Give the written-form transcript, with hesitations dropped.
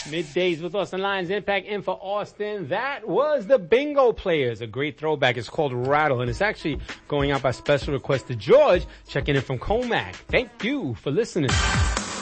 Middays with Austin Lions Impact in for Austin. That was the Bingo Players. A great throwback. It's called Rattle, and it's actually going out by special request to George, checking in from Comac. Thank you for listening.